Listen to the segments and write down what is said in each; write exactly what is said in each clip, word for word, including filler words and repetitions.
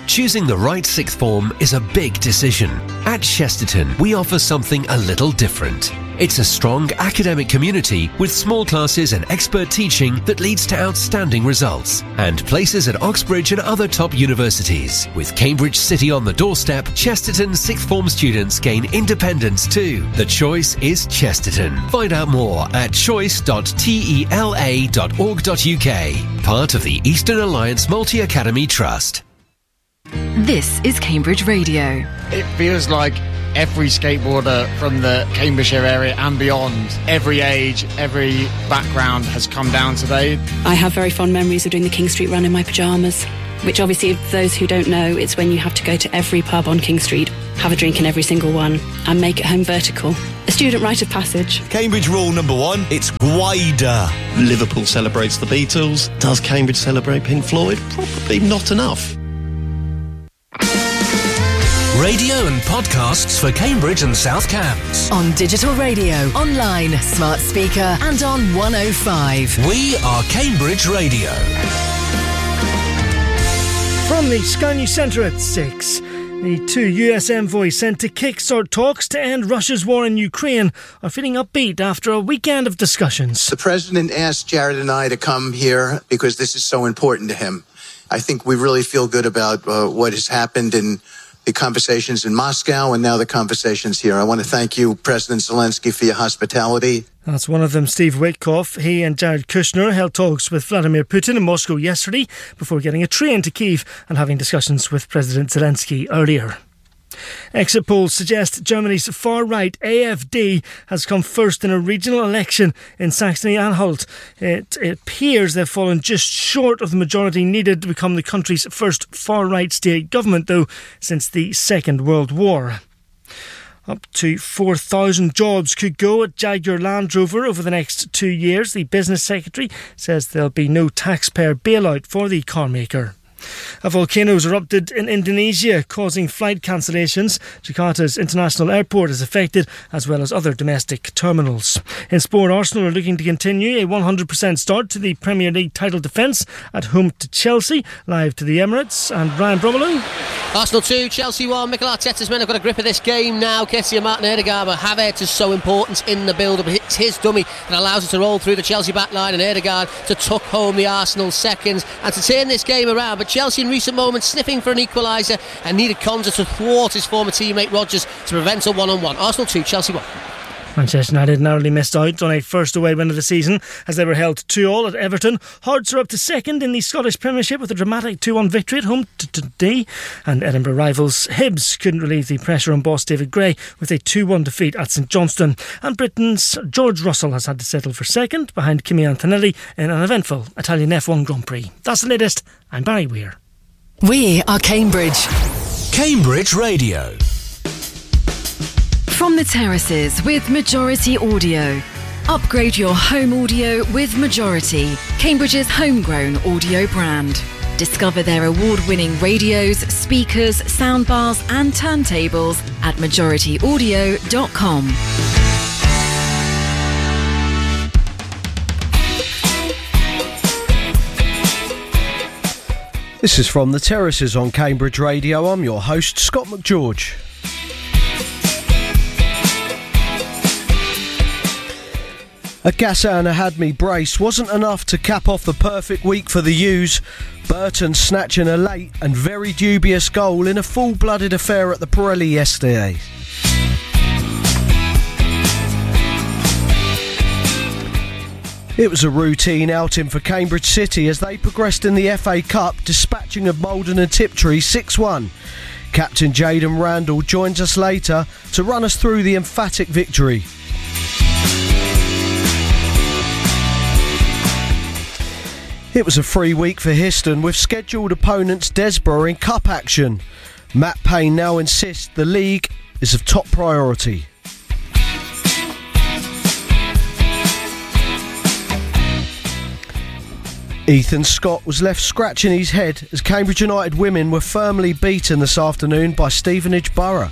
Choosing the right sixth form is a big decision. At Chesterton, we offer something a little different. It's a strong academic community with small classes and expert teaching that leads to outstanding results, and places at Oxbridge and other top universities. With Cambridge City on the doorstep, Chesterton sixth form students gain independence too. The choice is Chesterton. Find out more at choice dot tela dot org dot uk, part of the Eastern Alliance Multi-Academy Trust. This is Cambridge Radio. It feels like every skateboarder from the Cambridgeshire area and beyond, every age, every background has come down today. I have very fond memories of doing the King Street run in my pyjamas, which obviously, for those who don't know, it's when you have to go to every pub on King Street, have a drink in every single one, and make it home vertical. A student rite of passage. Cambridge rule number one, it's wider. Liverpool celebrates the Beatles. Does Cambridge celebrate Pink Floyd? Probably not enough. Radio and podcasts for Cambridge and South Cambs. On digital radio, online, smart speaker, and on one oh five. We are Cambridge Radio. From the Sky News Centre at six. The two U S envoys sent to kickstart talks to end Russia's war in Ukraine are feeling upbeat after a weekend of discussions. The President asked Jared and I to come here because this is so important to him. I think we really feel good about uh, what has happened in the conversations in Moscow and now the conversations here. I want to thank you, President Zelensky, for your hospitality. That's one of them, Steve Witkoff. He and Jared Kushner held talks with Vladimir Putin in Moscow yesterday before getting a train to Kyiv and having discussions with President Zelensky earlier. Exit polls suggest Germany's far-right A F D has come first in a regional election in Saxony-Anhalt. It, it appears they've fallen just short of the majority needed to become the country's first far-right state government, though, since the Second World War. Up to four thousand jobs could go at Jaguar Land Rover over the next two years. The business secretary says there'll be no taxpayer bailout for the car maker. A volcano has erupted in Indonesia, causing flight cancellations. Jakarta's international airport is affected, as well as other domestic terminals. In sport, Arsenal are looking to continue a one hundred percent start to the Premier League title defence at home to Chelsea, live to the Emirates. And Ryan Bromelu. Arsenal two, Chelsea one. Mikel Arteta's men have got a grip of this game now. Kessie and Martin Ødegaard, but Havertz is so important in the build-up. It's his dummy that allows it to roll through the Chelsea back line, and Ødegaard to tuck home the Arsenal seconds and to turn this game around. But Chelsea in recent moments sniffing for an equaliser and needed Konsa to thwart his former teammate Rodgers to prevent a one-on-one. Arsenal two, Chelsea one. Manchester United narrowly missed out on a first away win of the season as they were held two all at Everton. Hearts are up to second in the Scottish Premiership with a dramatic two one victory at home to today. And Edinburgh rivals Hibs couldn't relieve the pressure on boss David Gray with a two one defeat at St Johnstone. And Britain's George Russell has had to settle for second behind Kimi Antonelli in an eventful Italian F one Grand Prix. That's the latest. I'm Barry Weir. We are Cambridge. Cambridge Radio. From the terraces with Majority Audio. Upgrade your home audio with Majority, Cambridge's homegrown audio brand. Discover their award-winning radios, speakers, soundbars and turntables at majority audio dot com. This is From the Terraces on Cambridge Radio. I'm your host, Scott McGeorge. A Gassan Ahadmi brace wasn't enough to cap off the perfect week for the U's. Burton snatching a late and very dubious goal in a full-blooded affair at the Pirelli yesterday. It was a routine outing for Cambridge City as they progressed in the F A Cup, dispatching of Maldon and Tiptree six one. Captain Jayden Randall joins us later to run us through the emphatic victory. It was a free week for Histon with scheduled opponents Desborough in cup action. Matt Payne now insists the league is of top priority. Ethan Scott was left scratching his head as Cambridge United women were firmly beaten this afternoon by Stevenage Borough.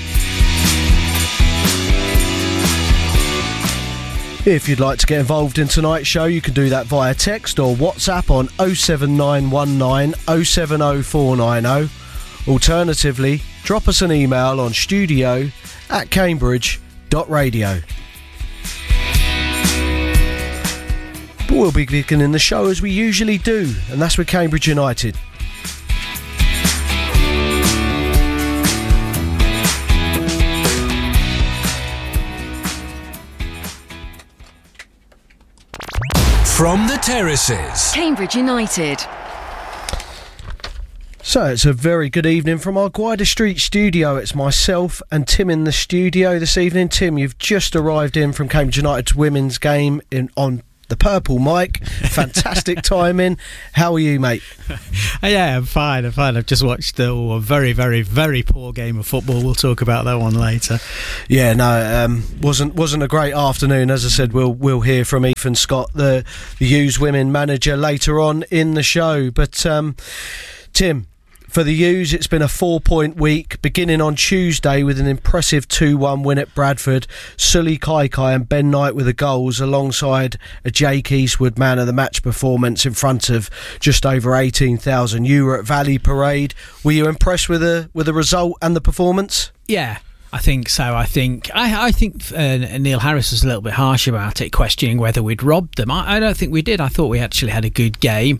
If you'd like to get involved in tonight's show, you can do that via text or WhatsApp on oh seven nine one nine oh seven oh four nine oh Alternatively, drop us an email on studio at cambridge dot radio. But we'll be beginning the show as we usually do, and that's with Cambridge United. From the terraces, Cambridge United. So it's a very good evening from our Gwyder Street studio. It's myself and Tim in the studio this evening. Tim, you've just arrived in from Cambridge United's women's game in on the purple mic. Fantastic timing. How are you, mate? Yeah, I'm fine. I'm fine. I've just watched uh, a very, very, very poor game of football. We'll talk about that one later. Yeah, no, um, wasn't wasn't a great afternoon. As I said, we'll we'll hear from Ethan Scott, the the U's women manager, later on in the show. But um, Tim, for the U's, it's been a four-point week, beginning on Tuesday with an impressive two one win at Bradford. Sully Kaikai and Ben Knight with the goals, alongside a Jake Eastwood man of the match performance in front of just over eighteen thousand. You were at Valley Parade. Were you impressed with the with the result and the performance? Yeah. I think so. I think I, I think uh, Neil Harris was a little bit harsh about it, questioning whether we'd robbed them. I, I don't think we did. I thought we actually had a good game,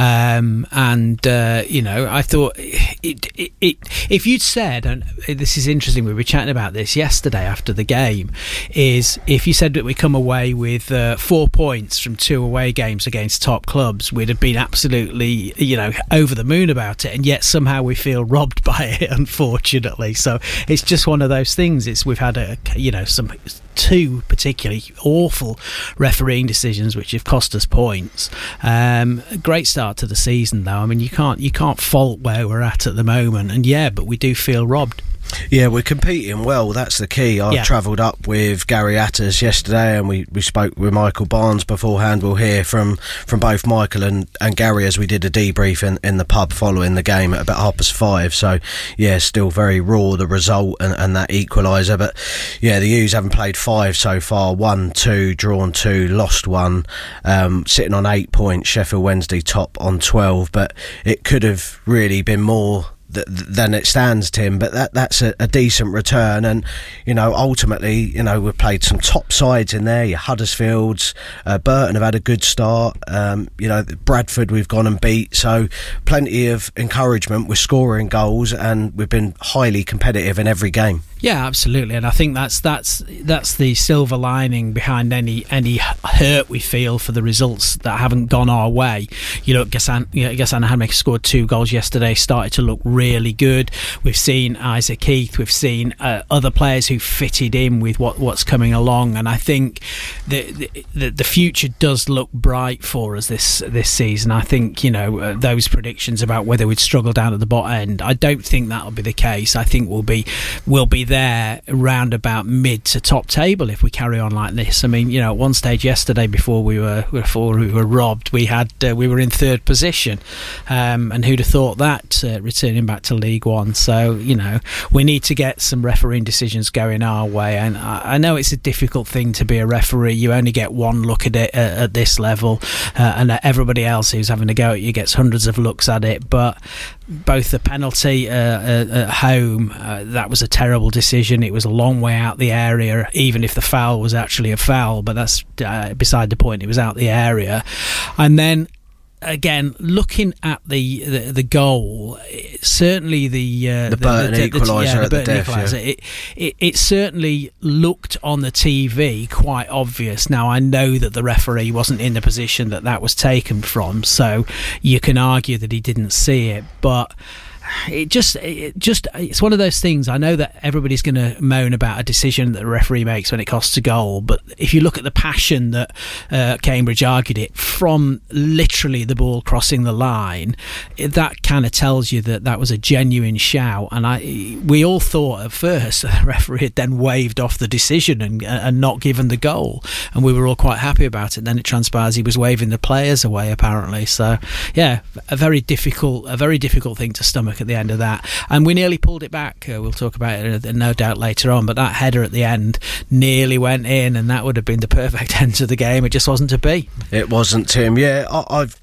um, and uh, you know, I thought it, it, it, if you'd said, and this is interesting, we were chatting about this yesterday after the game, is if you said that we come away with uh, four points from two away games against top clubs, we'd have been absolutely, you know, over the moon about it, and yet somehow we feel robbed by it, unfortunately. So it's just one of those things. It's we've had a you know some two particularly awful refereeing decisions which have cost us points. Um, great start to the season though. I mean, you can't you can't fault where we're at at the moment, and yeah, but we do feel robbed. Yeah, we're competing well, that's the key. I yeah. travelled up with Gary Atters yesterday, and we, we spoke with Michael Barnes beforehand. We'll hear from, from both Michael and, and Gary as we did a debrief in, in the pub following the game at about half past five. So, yeah, still very raw, the result and, and that equaliser. But, yeah, the U's haven't played five so far. Won two, drawn two, lost one. Um, sitting on eight points, Sheffield Wednesday top on twelve. But it could have really been more than it stands, Tim, but that that's a, a decent return. And you know, ultimately, you know, we've played some top sides in there. Your Huddersfields, uh, Burton have had a good start. Um, you know, Bradford we've gone and beat, so plenty of encouragement. We're scoring goals, and we've been highly competitive in every game. Yeah, absolutely, and I think that's that's that's the silver lining behind any any hurt we feel for the results that haven't gone our way. You know, Ghassan, you know, Ghassan Ahmed scored two goals yesterday, started to look really good. We've seen Isaac Heath, we've seen uh, other players who fitted in with what what's coming along, and I think the the, the future does look bright for us this this season. I think, you know, uh, those predictions about whether we'd struggle down at the bottom end, I don't think that'll be the case. I think we'll be we'll be there around about mid to top table if we carry on like this. I mean, you know, at one stage yesterday, before we were before we were robbed, we had uh, we were in third position, um, and who'd have thought that, uh, returning back to League One. So, you know, we need to get some refereeing decisions going our way, and I, I know it's a difficult thing to be a referee. You only get one look at it at, at this level, uh, and everybody else who's having a go at you gets hundreds of looks at it. But both the penalty uh, uh, at home, uh, that was a terrible decision. It was a long way out the area, even if the foul was actually a foul, but that's uh, beside the point. It was out the area. And then again, looking at the the, the goal, certainly the uh, the Burton the, the, equaliser yeah, the at the Burton death, equaliser, yeah. it, it it certainly looked on the T V quite obvious. Now, I know that the referee wasn't in the position that that was taken from, so you can argue that he didn't see it, but it just it just it's one of those things. I know that everybody's going to moan about a decision that the referee makes when it costs a goal, but if you look at the passion that uh, Cambridge argued it from literally the ball crossing the line, that kind of tells you that that was a genuine shout. And I we all thought at first the referee had then waved off the decision and, and not given the goal, and we were all quite happy about it. Then it transpires he was waving the players away, apparently. So yeah, a very difficult a very difficult thing to stomach at the end of that, and we nearly pulled it back. Uh, we'll talk about it uh, no doubt later on, but that header at the end nearly went in, and that would have been the perfect end to the game. It just wasn't to be. It wasn't, Tim. Yeah, I, I've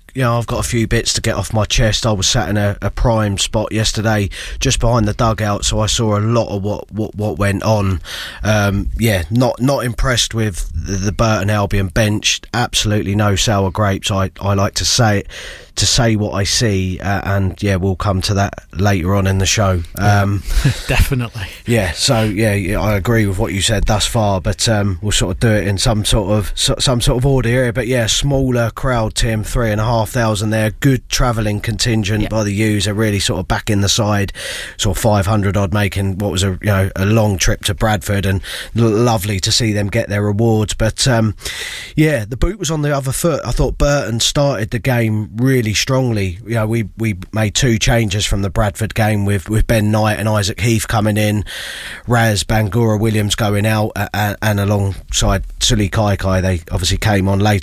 you know, I've got a few bits to get off my chest. I was sat in a, a prime spot yesterday, just behind the dugout, so I saw a lot of what what, what went on. Um, yeah, not not impressed with the, the Burton Albion bench. Absolutely no sour grapes. I, I like to say it. to say what I see, uh, and yeah, we'll come to that later on in the show. Um, yeah, definitely. Yeah, so yeah, yeah, I agree with what you said thus far, but um, we'll sort of do it in some sort of so, some sort of order here. But yeah, smaller crowd, Tim, three and a half thousand there. Good travelling contingent yeah. by the U's. Are really sort of back in the side, sort of five hundred odd, making what was a you know a long trip to Bradford, and l- lovely to see them get their rewards. But um, yeah, the boot was on the other foot. I thought Burton started the game really strongly. You know, we we made two changes from the Bradford game with with Ben Knight and Isaac Heath coming in, Raz Bangura Williams going out, uh, and alongside Suli Kaikai. They obviously came on later